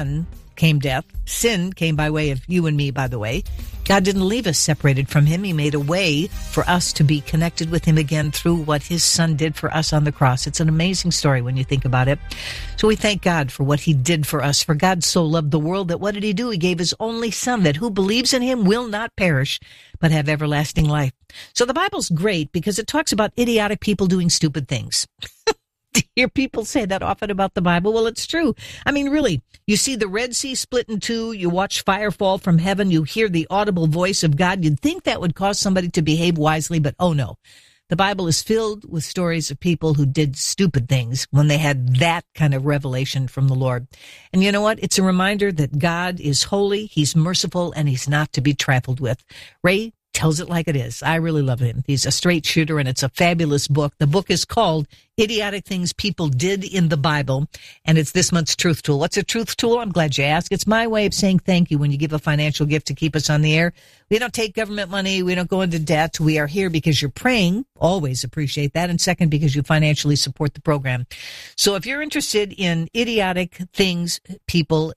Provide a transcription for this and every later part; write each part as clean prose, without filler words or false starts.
came death. Sin came by way of you and me, by the way. God didn't leave us separated from him. He made a way for us to be connected with him again through what his son did for us on the cross. It's an amazing story when you think about it. So we thank God for what he did for us. For God so loved the world that what did he do? He gave his only son, that who believes in him will not perish, but have everlasting life. So the Bible's great because it talks about idiotic people doing stupid things. Do you hear people say that often about the Bible? Well, it's true. I mean, really, you see the Red Sea split in two, you watch fire fall from heaven, you hear the audible voice of God. You'd think that would cause somebody to behave wisely, but oh no. The Bible is filled with stories of people who did stupid things when they had that kind of revelation from the Lord. And you know what? It's a reminder that God is holy, he's merciful, and he's not to be trifled with. Ray tells it like it is. I really love him. He's a straight shooter, and it's a fabulous book. The book is called Idiotic Things People Did in the Bible, and it's this month's Truth Tool. What's a Truth Tool? I'm glad you asked. It's my way of saying thank you when you give a financial gift to keep us on the air. We don't take government money. We don't go into debt. We are here because you're praying. Always appreciate that. And second, because you financially support the program. So if you're interested in idiotic things people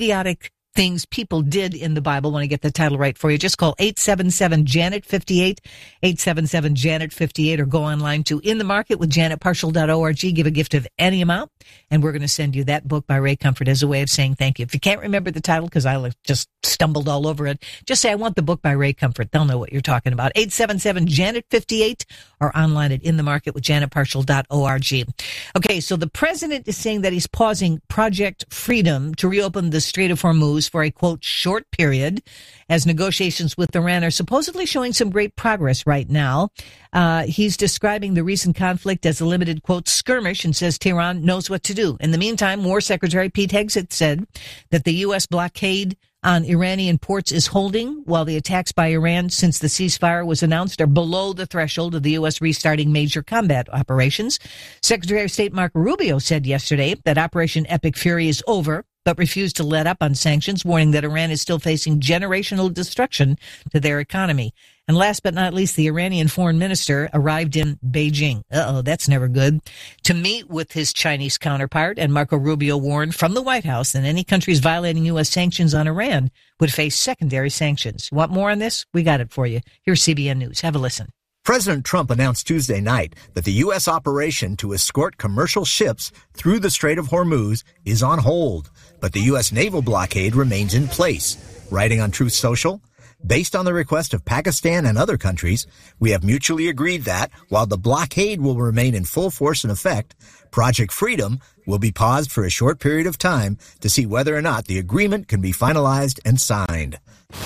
did in the Bible, when I get the title right for you, just call 877-JANET-58, 877-JANET-58, or go online to inthemarketwithjanetparshall.org. Give a gift of any amount, and we're going to send you that book by Ray Comfort as a way of saying thank you. If you can't remember the title, because I just stumbled all over it, just say, I want the book by Ray Comfort. They'll know what you're talking about. 877-JANET-58, or online at inthemarketwithjanetparshall.org. Okay, so the president is saying that he's pausing Project Freedom to reopen the Strait of Hormuz for a, quote, short period, as negotiations with Iran are supposedly showing some great progress right now. He's describing the recent conflict as a limited, quote, skirmish, and says Tehran knows what to do. In the meantime, War Secretary Pete Hegseth said that the U.S. blockade on Iranian ports is holding, while the attacks by Iran since the ceasefire was announced are below the threshold of the U.S. restarting major combat operations. Secretary of State Marco Rubio said yesterday that Operation Epic Fury is over, but refused to let up on sanctions, warning that Iran is still facing generational destruction to their economy. And last but not least, the Iranian foreign minister arrived in Beijing. That's never good. To meet with his Chinese counterpart, and Marco Rubio warned from the White House that any countries violating U.S. sanctions on Iran would face secondary sanctions. Want more on this? We got it for you. Here's CBN News. Have a listen. President Trump announced Tuesday night that the U.S. operation to escort commercial ships through the Strait of Hormuz is on hold, but the U.S. naval blockade remains in place. Writing on Truth Social, based on the request of Pakistan and other countries, we have mutually agreed that, while the blockade will remain in full force and effect, Project Freedom will be paused for a short period of time to see whether or not the agreement can be finalized and signed.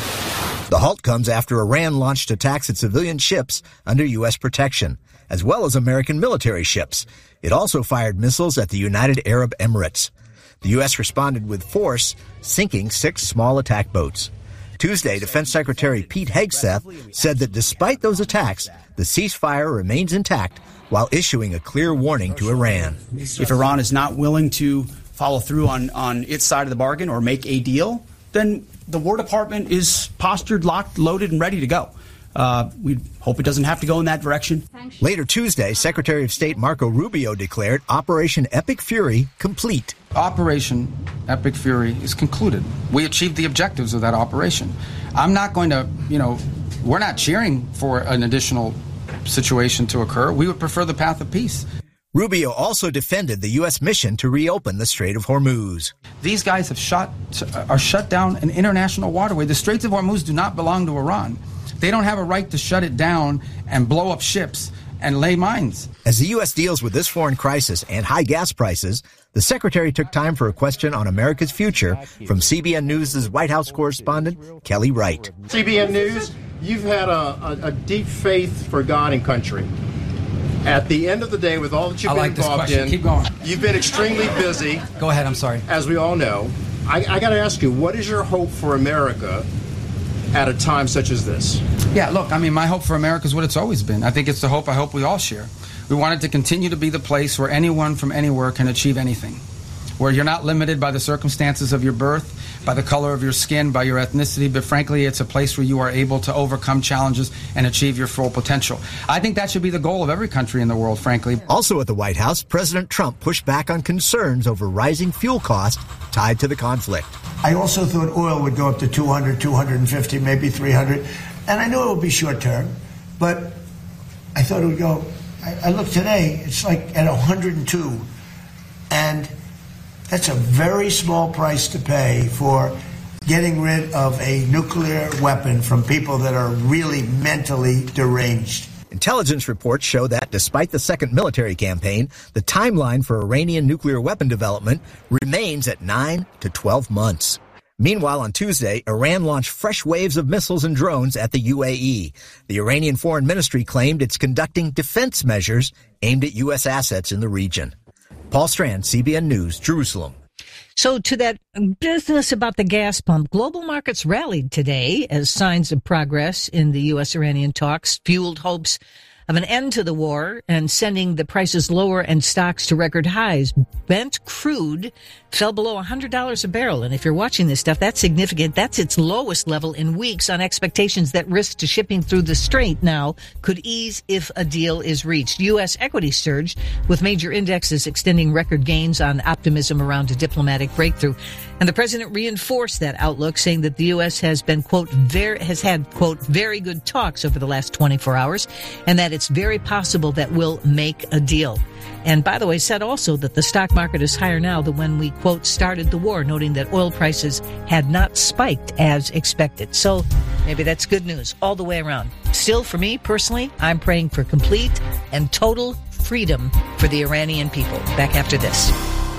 The halt comes after Iran launched attacks at civilian ships under U.S. protection, as well as American military ships. It also fired missiles at the United Arab Emirates. The U.S. responded with force, sinking 6 small attack boats. Tuesday, Defense Secretary Pete Hegseth said that despite those attacks, the ceasefire remains intact while issuing a clear warning to Iran. If Iran is not willing to follow through on its side of the bargain or make a deal, then the War Department is postured, locked, loaded, and ready to go. We hope it doesn't have to go in that direction. Later Tuesday, Secretary of State Marco Rubio declared Operation Epic Fury complete. Operation Epic Fury is concluded. We achieved the objectives of that operation. I'm not going to, we're not cheering for an additional situation to occur. We would prefer the path of peace. Rubio also defended the U.S. mission to reopen the Strait of Hormuz. These guys have shut down an international waterway. The Straits of Hormuz do not belong to Iran. They don't have a right to shut it down and blow up ships and lay mines. As the U.S. deals with this foreign crisis and high gas prices, the Secretary took time for a question on America's future from CBN News' White House correspondent, Kelly Wright. CBN News, you've had a deep faith for God and country. At the end of the day, with all that you've been involved in, keep going. You've been extremely busy. Go ahead, I'm sorry. As we all know. I got to ask you, what is your hope for America at a time such as this? Yeah, look, my hope for America is what it's always been. I think it's the hope I hope we all share. We want it to continue to be the place where anyone from anywhere can achieve anything. where you're not limited by the circumstances of your birth, by the color of your skin, by your ethnicity, but frankly, it's a place where you are able to overcome challenges and achieve your full potential. I think that should be the goal of every country in the world, frankly. Also at the White House, President Trump pushed back on concerns over rising fuel costs tied to the conflict. I also thought oil would go up to 200, 250, maybe 300. And I knew it would be short term, but I thought it would go. I looked today, it's like at 102. And that's a very small price to pay for getting rid of a nuclear weapon from people that are really mentally deranged. Intelligence reports show that despite the second military campaign, the timeline for Iranian nuclear weapon development remains at 9 to 12 months. Meanwhile, on Tuesday, Iran launched fresh waves of missiles and drones at the UAE. The Iranian Foreign Ministry claimed it's conducting defense measures aimed at U.S. assets in the region. Paul Strand, CBN News, Jerusalem. So to that business about the gas pump, global markets rallied today as signs of progress in the U.S.-Iranian talks fueled hopes of an end to the war and sending the prices lower and stocks to record highs. Brent crude fell below $100 a barrel. And if you're watching this stuff, that's significant. That's its lowest level in weeks on expectations that risk to shipping through the strait now could ease if a deal is reached. U.S. equities surged with major indexes extending record gains on optimism around a diplomatic breakthrough. And the president reinforced that outlook, saying that the U.S. has been, quote, has had, quote, very good talks over the last 24 hours, and that it's very possible that we'll make a deal. And by the way, said also that the stock market is higher now than when we, quote, started the war, noting that oil prices had not spiked as expected. So maybe that's good news all the way around. Still, for me personally, I'm praying for complete and total freedom for the Iranian people. Back after this.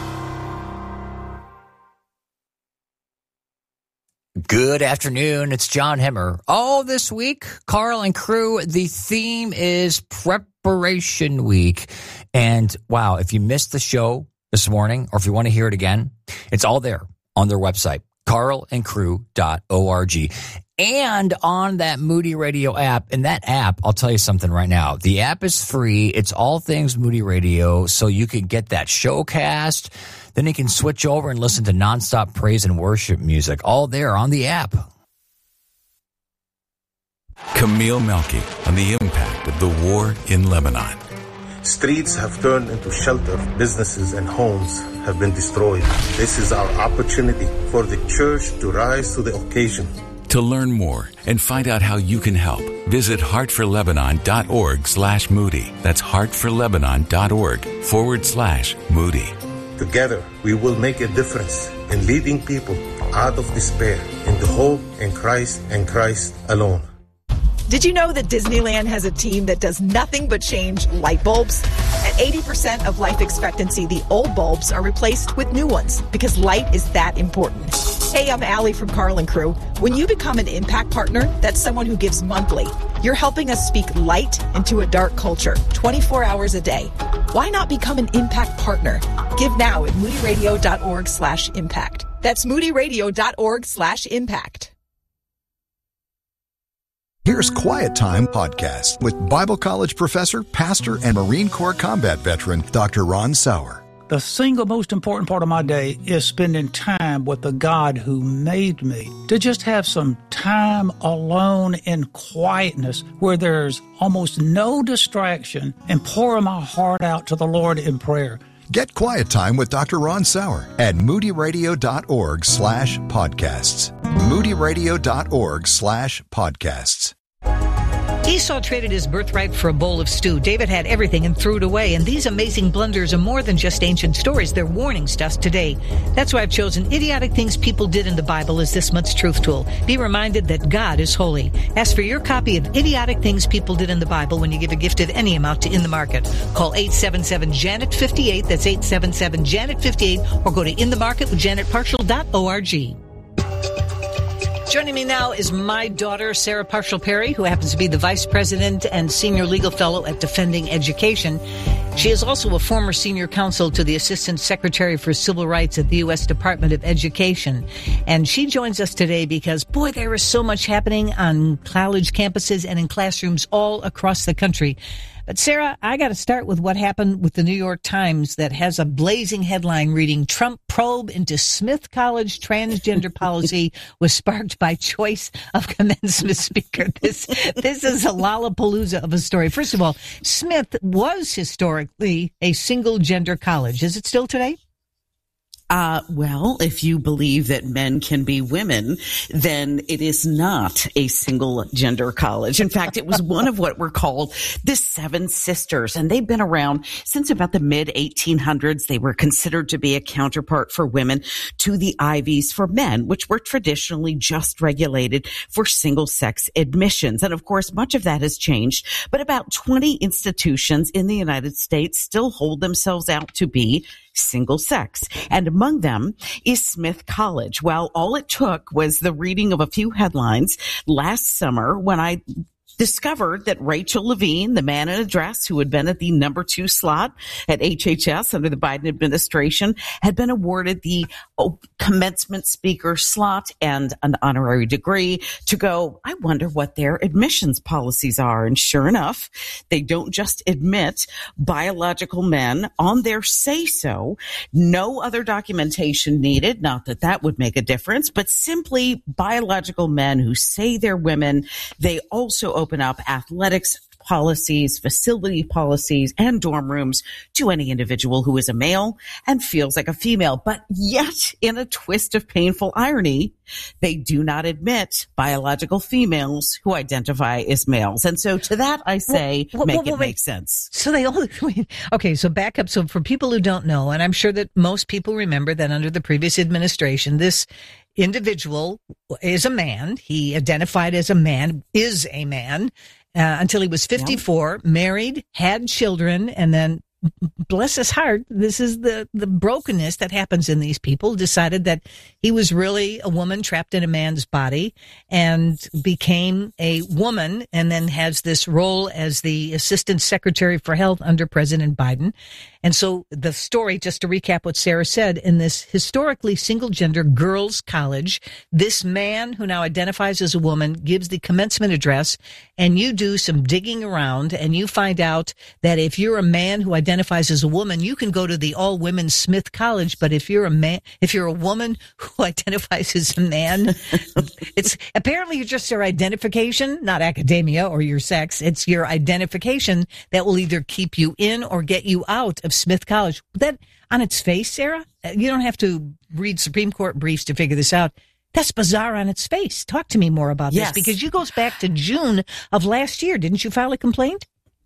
Good afternoon. It's John Hemmer. Oh, this week, Carl and crew, the theme is Preparation Week. And wow, if you missed the show this morning, or if you want to hear it again, it's all there on their website, carlandcrew.org. And on that Moody Radio app. And that app, I'll tell you something right now. The app is free. It's all things Moody Radio. So you can get that showcast. Then you can switch over and listen to nonstop praise and worship music. All there on the app. Camille Melky on the impact of the war in Lebanon. Streets have turned into shelter. Businesses and homes have been destroyed. This is our opportunity for the church to rise to the occasion. To learn more and find out how you can help, visit heartforlebanon.org/Moody. That's heartforlebanon.org/Moody. Together, we will make a difference in leading people out of despair into hope in Christ and Christ alone. Did you know that Disneyland has a team that does nothing but change light bulbs? At 80% of life expectancy, the old bulbs are replaced with new ones because light is that important. Hey, I'm Allie from Carl and Crew. When you become an impact partner, that's someone who gives monthly. You're helping us speak light into a dark culture, 24 hours a day. Why not become an impact partner? Give now at moodyradio.org/impact. That's moodyradio.org/impact. Here's Quiet Time Podcast with Bible college professor, pastor, and Marine Corps combat veteran, Dr. Ron Sauer. The single most important part of my day is spending time with the God who made me. To just have some time alone in quietness where there's almost no distraction and pouring my heart out to the Lord in prayer. Get Quiet Time with Dr. Ron Sauer at moodyradio.org/podcasts. moodyradio.org/podcasts. Esau traded his birthright for a bowl of stew. David had everything and threw it away. And these amazing blunders are more than just ancient stories. They're warnings to us today. That's why I've chosen Idiotic Things People Did in the Bible as this month's truth tool. Be reminded that God is holy. Ask for your copy of Idiotic Things People Did in the Bible when you give a gift of any amount to In the Market. Call 877-JANET-58. That's 877-JANET-58. Or go to inthemarketwithjanetparshall.org. Joining me now is my daughter, Sarah Parshall Perry, who happens to be the Vice President and Senior Legal Fellow at Defending Education. She is also a former Senior Counsel to the Assistant Secretary for Civil Rights at the U.S. Department of Education. And she joins us today because, boy, there is so much happening on college campuses and in classrooms all across the country. But Sarah, I got to start with what happened with the New York Times that has a blazing headline reading, Trump probe into Smith College transgender policy was sparked by choice of commencement speaker. This is a lollapalooza of a story. First of all, Smith was historically a single gender college. Is it still today? Well, if you believe that men can be women, then it is not a single gender college. In fact, it was one of what were called the Seven Sisters, and they've been around since about the mid 1800s. They were considered to be a counterpart for women to the Ivies for men, which were traditionally just regulated for single sex admissions. And of course, much of that has changed, but about 20 institutions in the United States still hold themselves out to be single sex. And among them is Smith College. Well, all it took was the reading of a few headlines last summer when I discovered that Rachel Levine, the man in a dress who had been at the number 2 slot at HHS under the Biden administration, had been awarded the commencement speaker slot and an honorary degree to go, I wonder what their admissions policies are. And sure enough, they don't just admit biological men on their say-so. No other documentation needed. Not that that would make a difference, but simply biological men who say they're women. They also open up athletics policies, facility policies, and dorm rooms to any individual who is a male and feels like a female. But yet, in a twist of painful irony, they do not admit biological females who identify as males. And so to that, I say, make it make sense. So they only, okay, so back up. So for people who don't know, and I'm sure that most people remember that under the previous administration, this individual is a man. He identified as a man, is a man, until he was 54, married, had children, and then, bless his heart, this is the brokenness that happens in these people, decided that he was really a woman trapped in a man's body and became a woman, and then has this role as the Assistant Secretary for Health under President Biden. And so the story, just to recap what Sarah said, in this historically single-gender girls' college, this man who now identifies as a woman gives the commencement address, and you do some digging around, and you find out that if you're a man who identifies as a woman, you can go to the all-women Smith College, but if you're a woman who identifies as a man, it's apparently just your identification, not academia or your sex. It's your identification that will either keep you in or get you out of Smith College. That, on its face, Sarah, you don't have to read Supreme Court briefs to figure this out. That's bizarre on its face. Talk to me more about this, because you goes back to June of last year. Didn't you file a complaint?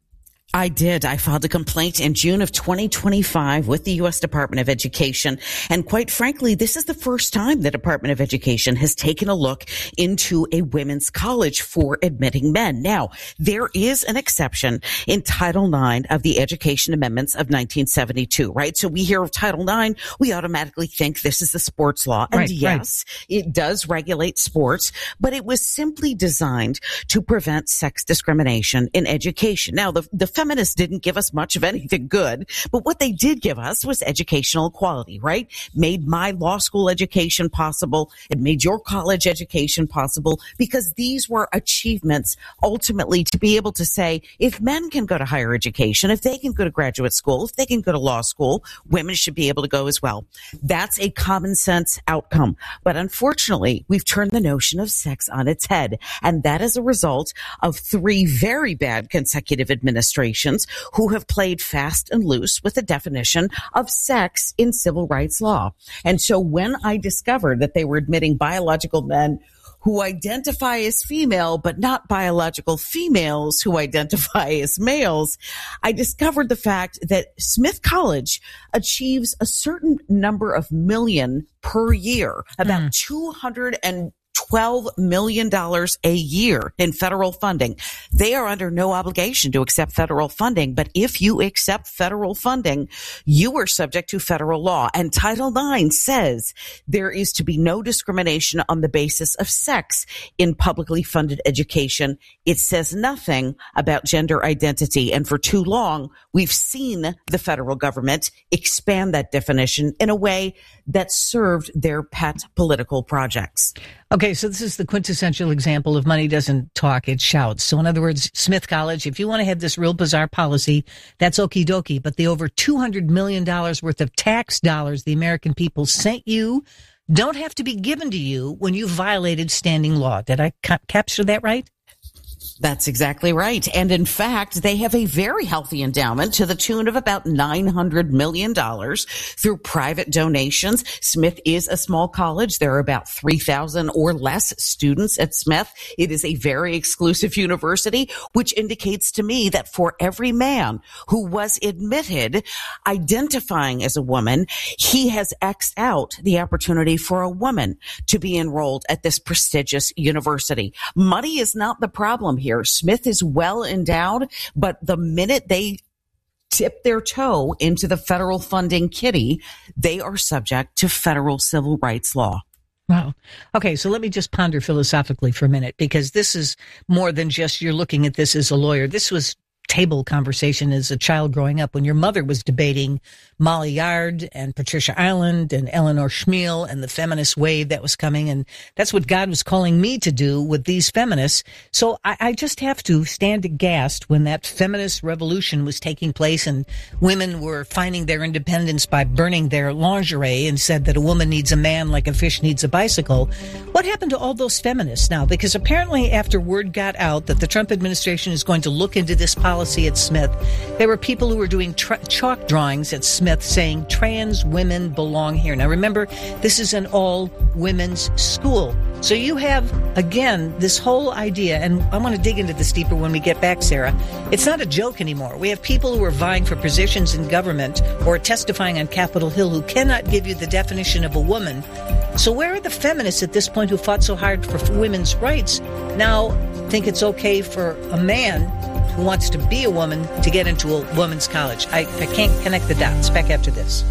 I did. I filed a complaint in June of 2025 with the U.S. Department of Education. And quite frankly, this is the first time the Department of Education has taken a look into a women's college for admitting men. Now, there is an exception in Title IX of the Education Amendments of 1972, right? So we hear of Title IX, we automatically think this is the sports law. And yes, it does regulate sports, but it was simply designed to prevent sex discrimination in education. Now, the feminists didn't give us much of anything good, but what they did give us was educational equality, right? Made my law school education possible. It made your college education possible, because these were achievements ultimately to be able to say, if men can go to higher education, if they can go to graduate school, if they can go to law school, women should be able to go as well. That's a common sense outcome. But unfortunately, we've turned the notion of sex on its head. And that is a result of 3 very bad consecutive administrations who have played fast and loose with the definition of sex in civil rights law. And so when I discovered that they were admitting biological men who identify as female, but not biological females who identify as males, I discovered the fact that Smith College achieves a certain number of million per year, about $212 million a year in federal funding. They are under no obligation to accept federal funding, but if you accept federal funding, you are subject to federal law. And Title IX says there is to be no discrimination on the basis of sex in publicly funded education. It says nothing about gender identity. And for too long, we've seen the federal government expand that definition in a way that served their pet political projects. Okay, so this is the quintessential example of money doesn't talk, it shouts. So in other words, Smith College, if you want to have this real bizarre policy, that's okie dokie. But the over $200 million worth of tax dollars the American people sent you don't have to be given to you when you violated standing law. Did I capture that right? That's exactly right. And in fact, they have a very healthy endowment to the tune of about $900 million through private donations. Smith is a small college. There are about 3,000 or less students at Smith. It is a very exclusive university, which indicates to me that for every man who was admitted identifying as a woman, he has X'd out the opportunity for a woman to be enrolled at this prestigious university. Money is not the problem here. Smith is well endowed, but the minute they tip their toe into the federal funding kitty, they are subject to federal civil rights law. Wow. Okay, so let me just ponder philosophically for a minute, because this is more than just you're looking at this as a lawyer. This was table conversation as a child growing up when your mother was debating Molly Yard and Patricia Ireland and Eleanor Schmiel and the feminist wave that was coming. And that's what God was calling me to do with these feminists. So I just have to stand aghast when that feminist revolution was taking place and women were finding their independence by burning their lingerie and said that a woman needs a man like a fish needs a bicycle. What happened to all those feminists now? Because apparently after word got out that the Trump administration is going to look into this policy at Smith, there were people who were doing chalk drawings at Smith saying trans women belong here. Now remember, this is an all women's school. So you have, again, this whole idea, and I want to dig into this deeper when we get back, Sarah. It's not a joke anymore. We have people who are vying for positions in government or testifying on Capitol Hill who cannot give you the definition of a woman. So where are the feminists at this point who fought so hard for women's rights now think it's okay for a man who wants to be a woman to get into a women's college? I can't connect the dots. Back after this.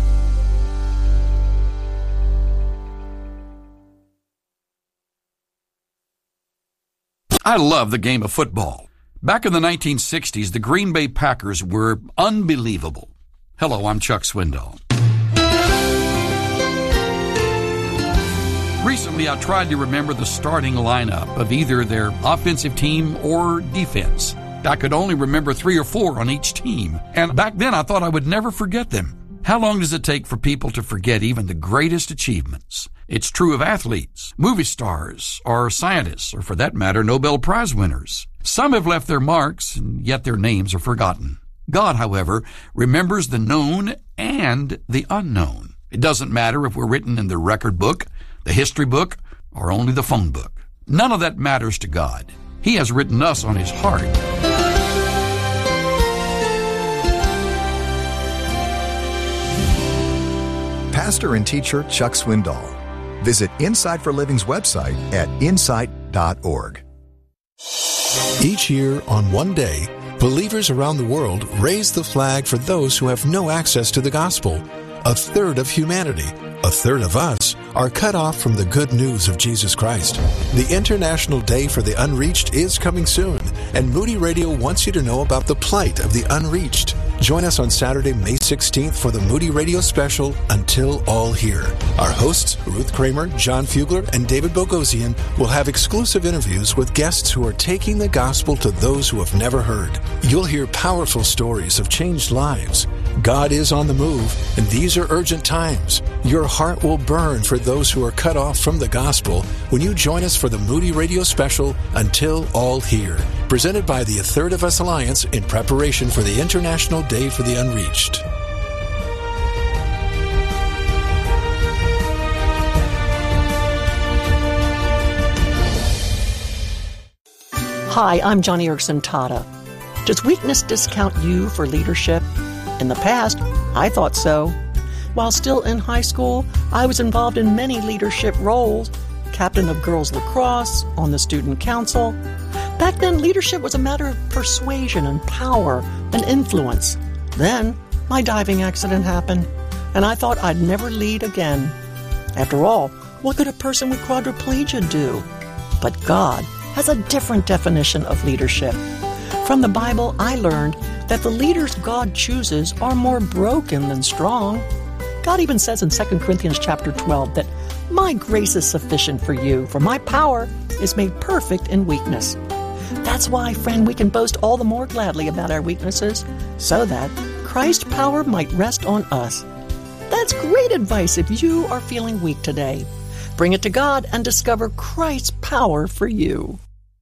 I love the game of football. Back in the 1960s, the Green Bay Packers were unbelievable. Hello, I'm Chuck Swindoll. Recently, I tried to remember the starting lineup of either their offensive team or defense. I could only remember 3 or 4 on each team, and back then I thought I would never forget them. How long does it take for people to forget even the greatest achievements? It's true of athletes, movie stars, or scientists, or for that matter, Nobel Prize winners. Some have left their marks, and yet their names are forgotten. God, however, remembers the known and the unknown. It doesn't matter if we're written in the record book, the history book, or only the phone book. None of that matters to God. He has written us on his heart. Pastor and teacher Chuck Swindoll. Visit Insight for Living's website at insight.org. Each year on one day, believers around the world raise the flag for those who have no access to the gospel. A third of humanity, a third of us, are cut off from the good news of Jesus Christ. The International Day for the Unreached is coming soon, and Moody Radio wants you to know about the plight of the unreached. Join us on Saturday, May 16th for the Moody Radio special, Until All Hear. Our hosts, Ruth Kramer, John Fugler, and David Bogosian, will have exclusive interviews with guests who are taking the gospel to those who have never heard. You'll hear powerful stories of changed lives. God is on the move, and these are urgent times. Your heart will burn for those who are cut off from the gospel when you join us for the Moody Radio special, Until All Hear, presented by the A Third of Us Alliance in preparation for the International Day for the Unreached. Hi, I'm Johnny Erickson Tata. Does weakness discount you for leadership? In the past, I thought so. While still in high school, I was involved in many leadership roles, captain of girls lacrosse, on the student council. Back then, leadership was a matter of persuasion and power and influence. Then, my diving accident happened, and I thought I'd never lead again. After all, what could a person with quadriplegia do? But God has a different definition of leadership. From the Bible, I learned that the leaders God chooses are more broken than strong. God even says in 2 Corinthians chapter 12 that My grace is sufficient for you, for my power is made perfect in weakness. That's why, friend, we can boast all the more gladly about our weaknesses, so that Christ's power might rest on us. That's great advice if you are feeling weak today. Bring it to God and discover Christ's power for you.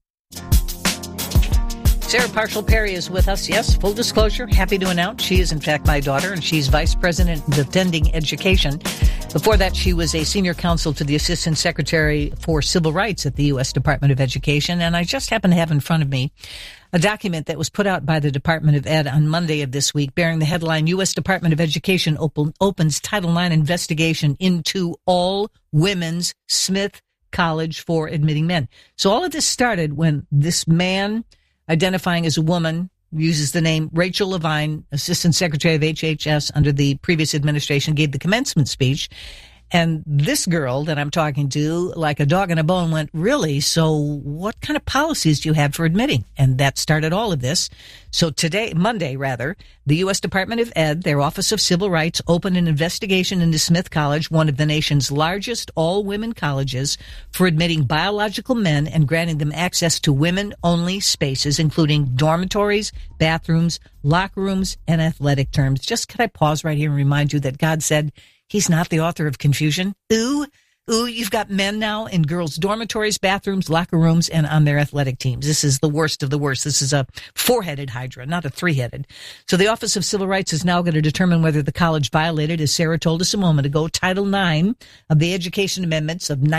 Sarah Parshall Perry is with us. Yes, full disclosure, happy to announce she is in fact my daughter, and she's Vice President of Defending Education. Before that, she was a senior counsel to the Assistant Secretary for Civil Rights at the U.S. Department of Education. And I just happen to have in front of me a document that was put out by the Department of Ed on Monday of this week, bearing the headline, U.S. Department of Education opens Title IX investigation into all women's Smith College for admitting men. So all of this started when this man, identifying as a woman, uses the name Rachel Levine, Assistant Secretary of HHS under the previous administration, gave the commencement speech. And this girl that I'm talking to, like a dog in a bone, went, really? So what kind of policies do you have for admitting? And that started all of this. So today, Monday rather, the U.S. Department of Ed, their Office of Civil Rights, opened an investigation into Smith College, one of the nation's largest all-women colleges, for admitting biological men and granting them access to women-only spaces, including dormitories, bathrooms, locker rooms, and athletic terms. Just could I pause right here and remind you that God said He's not the author of confusion? Ooh, you've got men now in girls' dormitories, bathrooms, locker rooms, and on their athletic teams. This is the worst of the worst. This is a four-headed hydra, not a three-headed. So the Office of Civil Rights is now going to determine whether the college violated, as Sarah told us a moment ago, Title IX of the Education Amendments of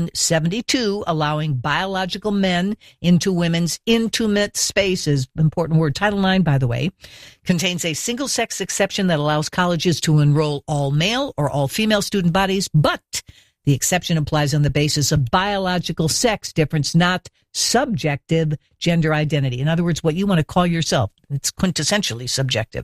1972, allowing biological men into women's intimate spaces. Important word. Title IX, by the way, contains a single-sex exception that allows colleges to enroll all male or all female student bodies, but the exception applies on the basis of biological sex difference, not subjective gender identity. In other words, what you want to call yourself. It's quintessentially subjective.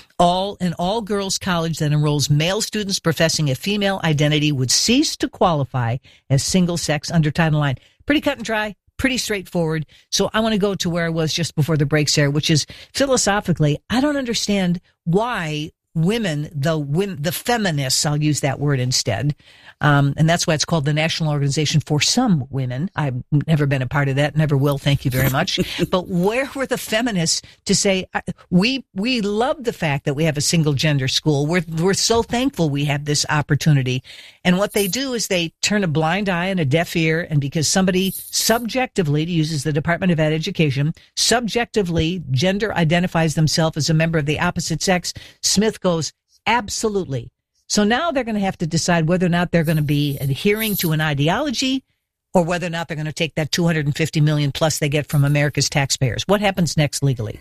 An all-girls college that enrolls male students professing a female identity would cease to qualify as single-sex under Title IX. Pretty cut and dry. Pretty straightforward. So I want to go to where I was just before the break, Sarah, which is philosophically, I don't understand why women, the feminists, I'll use that word instead, and that's why it's called the National Organization for Some Women. I've never been a part of that, never will, thank you very much. But where were the feminists to say, we love the fact that we have a single gender school. We're so thankful we have this opportunity. And what they do is they turn a blind eye and a deaf ear, and because somebody subjectively, to use the Department of Ed Education, subjectively gender identifies themselves as a member of the opposite sex, Smith goes, absolutely. So now they're going to have to decide whether or not they're going to be adhering to an ideology or whether or not they're going to take that $250 million plus they get from America's taxpayers. What happens next legally?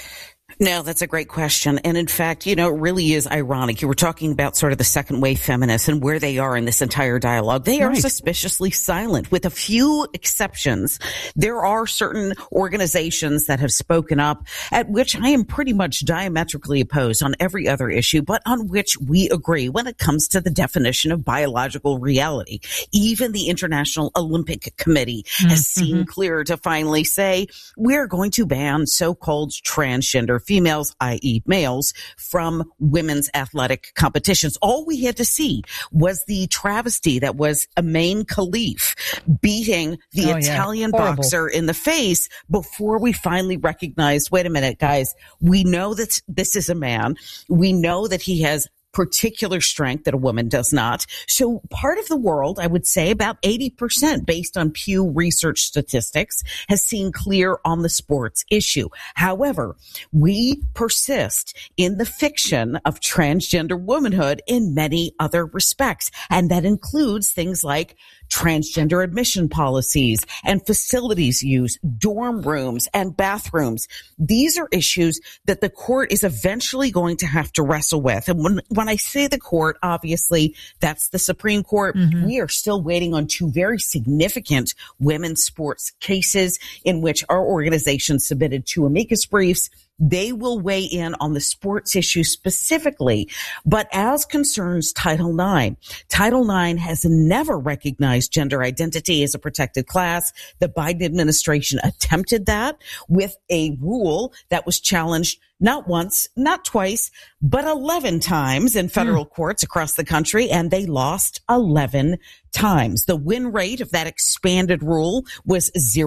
No, that's a great question. And in fact, it really is ironic. You were talking about sort of the second wave feminists and where they are in this entire dialogue. They are suspiciously silent, with a few exceptions. There are certain organizations that have spoken up, at which I am pretty much diametrically opposed on every other issue, but on which we agree when it comes to the definition of biological reality. Even the International Olympic Committee has seen clear to finally say, we're going to ban so-called transgender females, i.e. males, from women's athletic competitions. All we had to see was the travesty that was Amain Khalif beating the Italian boxer in the face before we finally recognized, wait a minute, guys, we know that this is a man. We know that he has particular strength that a woman does not. So part of the world, I would say about 80% based on Pew Research statistics, has seen clear on the sports issue. However, we persist in the fiction of transgender womanhood in many other respects. And that includes things like transgender admission policies and facilities use, dorm rooms and bathrooms. These are issues that the court is eventually going to have to wrestle with. And when I say the court, obviously that's the Supreme Court. We are still waiting on two very significant women's sports cases in which our organization submitted two amicus briefs. They will weigh in on the sports issue specifically. But as concerns Title IX, Title IX has never recognized gender identity as a protected class. The Biden administration attempted that with a rule that was challenged not once, not twice, but 11 times in federal courts across the country, and they lost 11 times. The win rate of that expanded rule was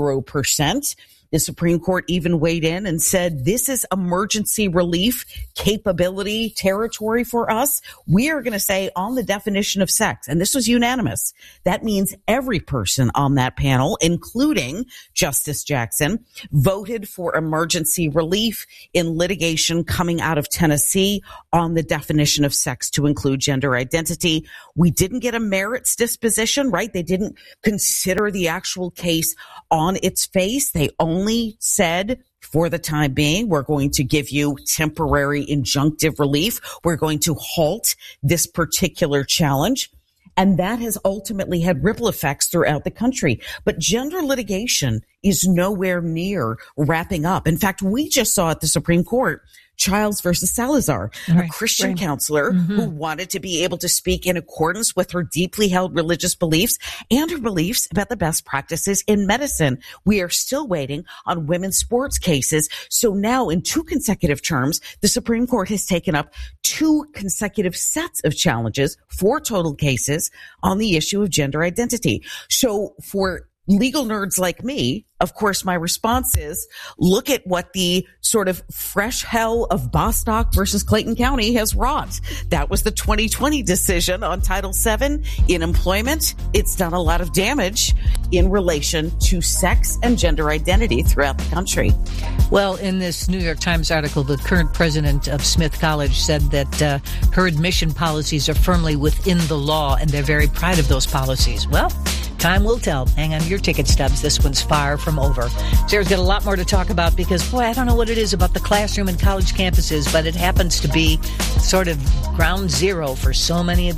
0%. The Supreme Court even weighed in and said, this is emergency relief capability territory for us. We are going to say on the definition of sex, and this was unanimous, that means every person on that panel, including Justice Jackson, voted for emergency relief in litigation coming out of Tennessee on the definition of sex to include gender identity. We didn't get a merits disposition, right? They didn't consider the actual case on its face. They only said, for the time being, we're going to give you temporary injunctive relief. We're going to halt this particular challenge. And that has ultimately had ripple effects throughout the country. But gender litigation is nowhere near wrapping up. In fact, we just saw at the Supreme Court Childs versus Salazar, a Christian counselor who wanted to be able to speak in accordance with her deeply held religious beliefs and her beliefs about the best practices in medicine. We are still waiting on women's sports cases. So now in 2 consecutive terms, the Supreme Court has taken up 2 consecutive sets of challenges, 4 total cases on the issue of gender identity. So for legal nerds like me, of course, my response is look at what the sort of fresh hell of Bostock versus Clayton County has wrought. That was the 2020 decision on Title VII in employment. It's done a lot of damage in relation to sex and gender identity throughout the country. Well, in this New York Times article, the current president of Smith College said that her admission policies are firmly within the law, and they're very proud of those policies. Well, time will tell. Hang on to your ticket stubs. This one's far from over. Sarah's got a lot more to talk about because, boy, I don't know what it is about the classroom and college campuses, but it happens to be sort of ground zero for so many of